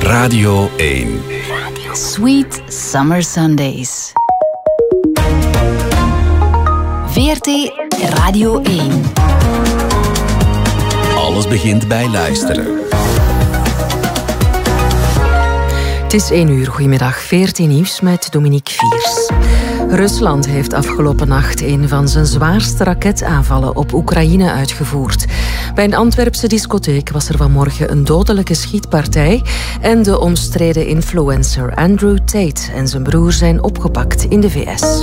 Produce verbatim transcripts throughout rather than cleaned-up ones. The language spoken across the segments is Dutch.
Radio één. Sweet Summer Sundays. V R T Radio één. Alles begint bij luisteren. Het is één uur. Goedemiddag. V R T Nieuws met Dominique Viers. Rusland heeft afgelopen nacht een van zijn zwaarste raketaanvallen op Oekraïne uitgevoerd. Bij een Antwerpse discotheek was er vanmorgen een dodelijke schietpartij en de omstreden influencer Andrew Tate en zijn broer zijn opgepakt in de V S.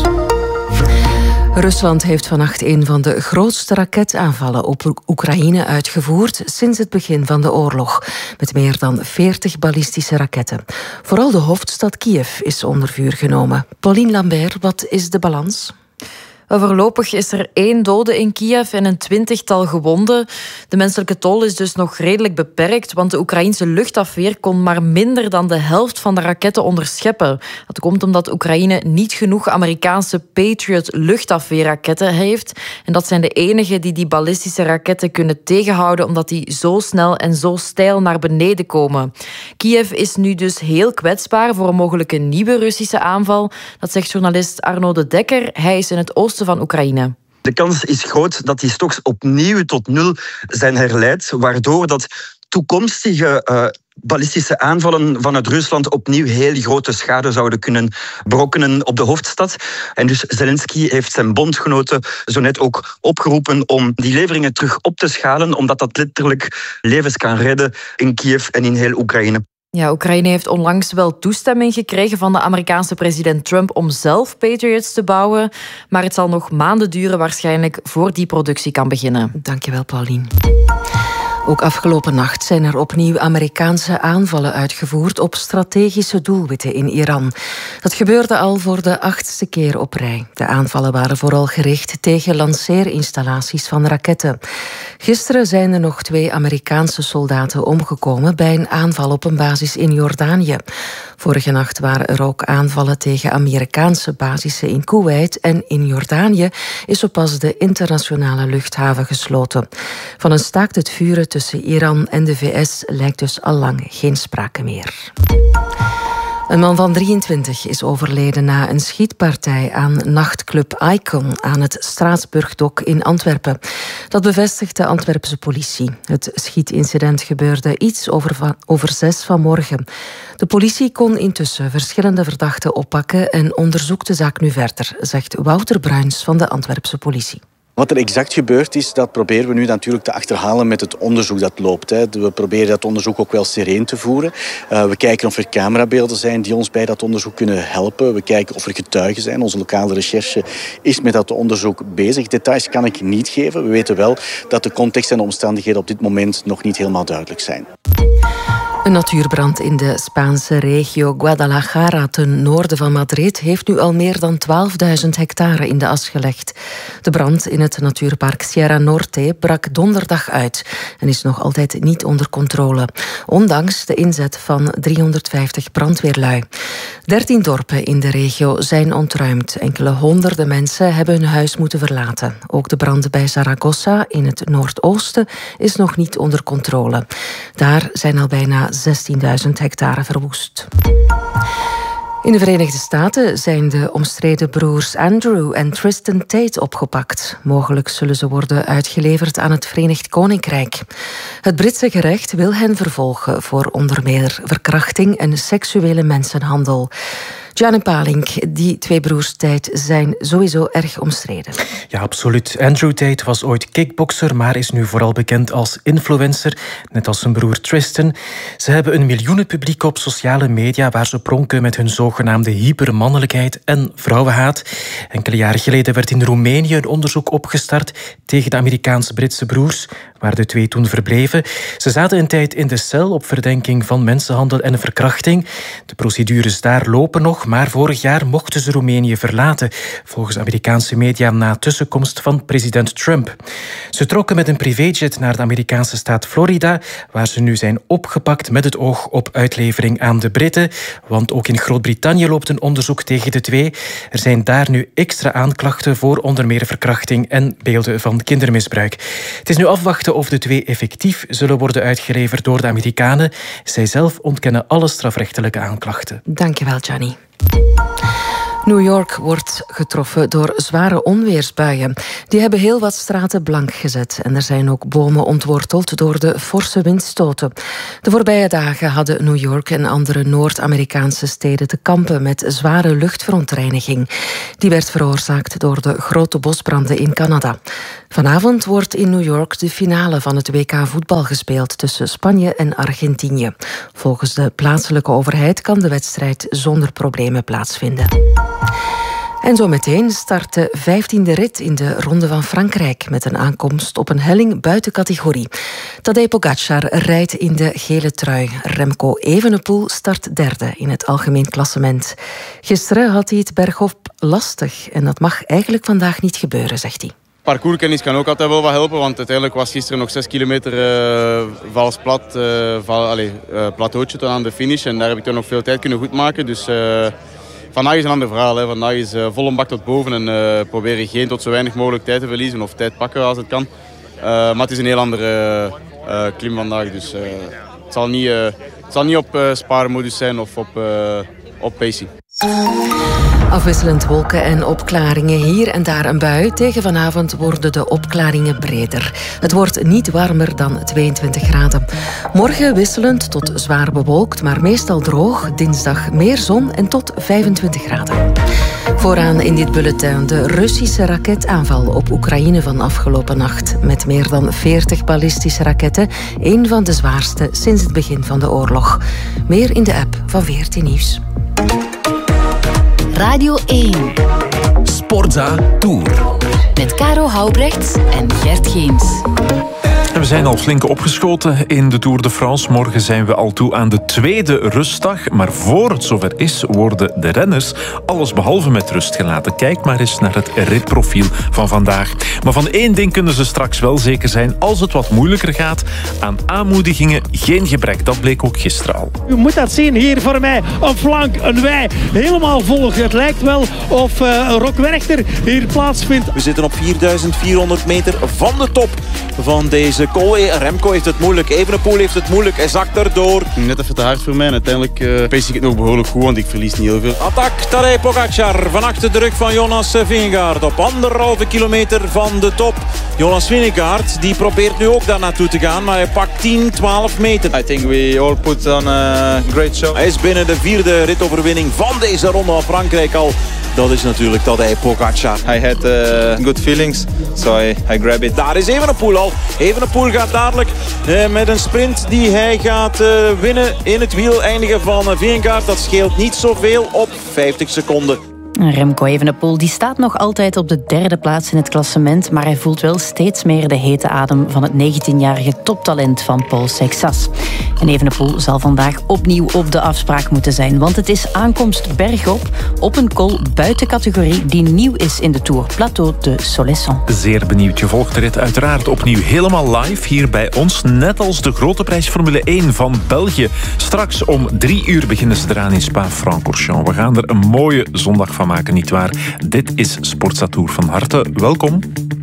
Rusland heeft vannacht een van de grootste raketaanvallen op Oekraïne uitgevoerd sinds het begin van de oorlog, met meer dan veertig ballistische raketten. Vooral de hoofdstad Kiev is onder vuur genomen. Pauline Lambert, wat is de balans? Voorlopig is er één dode in Kiev en een twintigtal gewonden. De menselijke tol is dus nog redelijk beperkt, want de Oekraïense luchtafweer kon maar minder dan de helft van de raketten onderscheppen. Dat komt omdat Oekraïne niet genoeg Amerikaanse Patriot luchtafweerraketten heeft. En dat zijn de enige die die ballistische raketten kunnen tegenhouden, omdat die zo snel en zo steil naar beneden komen. Kiev is nu dus heel kwetsbaar voor een mogelijke nieuwe Russische aanval. Dat zegt journalist Arno de Dekker. Hij is in het oosten van Oekraïne. De kans is groot dat die stocks opnieuw tot nul zijn herleid, waardoor dat toekomstige uh, ballistische aanvallen vanuit Rusland opnieuw heel grote schade zouden kunnen berokkenen op de hoofdstad. En dus Zelensky heeft zijn bondgenoten zo net ook opgeroepen om die leveringen terug op te schalen, omdat dat letterlijk levens kan redden in Kiev en in heel Oekraïne. Ja, Oekraïne heeft onlangs wel toestemming gekregen van de Amerikaanse president Trump om zelf Patriots te bouwen. Maar het zal nog maanden duren waarschijnlijk voor die productie kan beginnen. Dankjewel, Pauline. Ook afgelopen nacht zijn er opnieuw Amerikaanse aanvallen uitgevoerd op strategische doelwitten in Iran. Dat gebeurde al voor de achtste keer op rij. De aanvallen waren vooral gericht tegen lanceerinstallaties van raketten. Gisteren zijn er nog twee Amerikaanse soldaten omgekomen bij een aanval op een basis in Jordanië. Vorige nacht waren er ook aanvallen tegen Amerikaanse basissen in Kuwait en in Jordanië is zo pas de internationale luchthaven gesloten. Van een staakt het vuren tussen Iran en de V S lijkt dus al lang geen sprake meer. Een man van drieëntwintig is overleden na een schietpartij aan nachtclub Icon aan het Straatsburgdok in Antwerpen. Dat bevestigt de Antwerpse politie. Het schietincident gebeurde iets over, van, over zes vanmorgen. De politie kon intussen verschillende verdachten oppakken en onderzoekt de zaak nu verder, zegt Wouter Bruins van de Antwerpse politie. Wat er exact gebeurd is, dat proberen we nu natuurlijk te achterhalen met het onderzoek dat loopt. We proberen dat onderzoek ook wel sereen te voeren. We kijken of er camerabeelden zijn die ons bij dat onderzoek kunnen helpen. We kijken of er getuigen zijn. Onze lokale recherche is met dat onderzoek bezig. Details kan ik niet geven. We weten wel dat de context en de omstandigheden op dit moment nog niet helemaal duidelijk zijn. Een natuurbrand in de Spaanse regio Guadalajara ten noorden van Madrid heeft nu al meer dan twaalfduizend hectare in de as gelegd. De brand in het natuurpark Sierra Norte brak donderdag uit en is nog altijd niet onder controle, ondanks de inzet van driehonderdvijftig brandweerlui. Dertien dorpen in de regio zijn ontruimd. Enkele honderden mensen hebben hun huis moeten verlaten. Ook de brand bij Zaragoza in het noordoosten is nog niet onder controle. Daar zijn al bijna zestienduizend hectare verwoest. In de Verenigde Staten zijn de omstreden broers Andrew en Tristan Tate opgepakt. Mogelijk zullen ze worden uitgeleverd aan het Verenigd Koninkrijk. Het Britse gerecht wil hen vervolgen voor onder meer verkrachting en seksuele mensenhandel. Gianni Palink, die twee broers Tate zijn sowieso erg omstreden. Ja, absoluut. Andrew Tate was ooit kickbokser, maar is nu vooral bekend als influencer, net als zijn broer Tristan. Ze hebben een miljoenenpubliek op sociale media waar ze pronken met hun zogenaamde hypermannelijkheid en vrouwenhaat. Enkele jaren geleden werd in Roemenië een onderzoek opgestart tegen de Amerikaans-Britse broers, waar de twee toen verbleven. Ze zaten een tijd in de cel op verdenking van mensenhandel en verkrachting. De procedures daar lopen nog, oorlog, maar vorig jaar mochten ze Roemenië verlaten, volgens Amerikaanse media na tussenkomst van president Trump. Ze trokken met een privéjet naar de Amerikaanse staat Florida, waar ze nu zijn opgepakt met het oog op uitlevering aan de Britten, want ook in Groot-Brittannië loopt een onderzoek tegen de twee. Er zijn daar nu extra aanklachten voor onder meer verkrachting en beelden van kindermisbruik. Het is nu afwachten of de twee effectief zullen worden uitgeleverd door de Amerikanen. Zij zelf ontkennen alle strafrechtelijke aanklachten. Dankjewel, Gianni. New York wordt getroffen door zware onweersbuien. Die hebben heel wat straten blank gezet en er zijn ook bomen ontworteld door de forse windstoten. De voorbije dagen hadden New York en andere Noord-Amerikaanse steden te kampen met zware luchtverontreiniging. Die werd veroorzaakt door de grote bosbranden in Canada. Vanavond wordt in New York de finale van het W K voetbal gespeeld tussen Spanje en Argentinië. Volgens de plaatselijke overheid kan de wedstrijd zonder problemen plaatsvinden. En zometeen start de vijftiende rit in de Ronde van Frankrijk met een aankomst op een helling buiten categorie. Tadej Pogacar rijdt in de gele trui. Remco Evenepoel start derde in het algemeen klassement. Gisteren had hij het bergop lastig en dat mag eigenlijk vandaag niet gebeuren, zegt hij. Parcourskennis kan ook altijd wel wat helpen, want uiteindelijk was gisteren nog zes kilometer uh, vals plat, uh, val, allez, uh, plateautje tot aan de finish en daar heb ik toch nog veel tijd kunnen goedmaken. Dus uh, vandaag is een ander verhaal. Hè. Vandaag is uh, vol een bak tot boven en uh, proberen geen tot zo weinig mogelijk tijd te verliezen of tijd pakken als het kan. Uh, maar het is een heel andere uh, uh, klim vandaag, dus uh, het zal niet, uh, het zal niet op uh, spaarmodus zijn of op, uh, op pacing. Afwisselend wolken en opklaringen, hier en daar een bui. Tegen vanavond worden de opklaringen breder. Het wordt niet warmer dan tweeëntwintig graden. Morgen wisselend tot zwaar bewolkt, maar meestal droog. Dinsdag meer zon en tot vijfentwintig graden. Vooraan in dit bulletin de Russische raketaanval op Oekraïne van afgelopen nacht. Met meer dan veertig ballistische raketten. Een van de zwaarste sinds het begin van de oorlog. Meer in de app van V R T Nieuws. Radio één. Sportza Tour. Met Caro Houbrechts en Gert Geens. We zijn al flink opgeschoten in de Tour de France. Morgen zijn we al toe aan de tweede rustdag. Maar voor het zover is, worden de renners allesbehalve met rust gelaten. Kijk maar eens naar het ritprofiel van vandaag. Maar van één ding kunnen ze straks wel zeker zijn. Als het wat moeilijker gaat, aan aanmoedigingen geen gebrek. Dat bleek ook gisteren al. U moet dat zien, hier voor mij. Een flank, een wei, helemaal vol. Het lijkt wel of uh, een Rock Werchter hier plaatsvindt. We zitten op vierduizend vierhonderd meter van de top van deze col. Remco heeft het moeilijk, Evenepoel heeft het moeilijk, hij zakt erdoor. Net even te hard voor mij en uiteindelijk uh, pace ik het nog behoorlijk goed, want ik verlies niet heel veel. Attack, Tadej Pogacar, van achter de rug van Jonas Vingegaard op anderhalve kilometer van de top. Jonas Vingegaard, die probeert nu ook daar naartoe te gaan, maar hij pakt tien, twaalf meter. I think we all put on a great show. Hij is binnen de vierde ritoverwinning van deze Ronde van Frankrijk al. Dat is natuurlijk Tadej Pogacar. I had uh, good feelings, so I, I grab it. Daar is Evenepoel al. Evenepoel gaat dadelijk uh, met een sprint die hij gaat uh, winnen in het wiel eindigen van uh, Vingegaard. Dat scheelt niet zoveel op vijftig seconden. Remco Evenepoel die staat nog altijd op de derde plaats in het klassement, maar hij voelt wel steeds meer de hete adem van het negentienjarige toptalent van Paul Sexas. En Evenepoel zal vandaag opnieuw op de afspraak moeten zijn, want het is aankomst bergop op een col buiten categorie die nieuw is in de Tour, Plateau de Soleçon. Zeer benieuwd. Je volgt de rit uiteraard opnieuw helemaal live hier bij ons, net als de grote prijs Formule één van België. Straks om drie uur beginnen ze eraan in Spa-Francorchamps. We gaan er een mooie zondag van maken, nietwaar? Dit is Sportza Tour. Van harte welkom.